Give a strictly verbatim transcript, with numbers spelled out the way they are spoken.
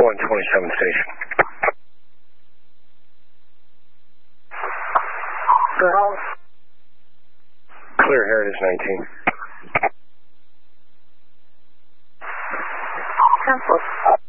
one twenty-seven station. Girls. Clear Heritage nineteen. Temple.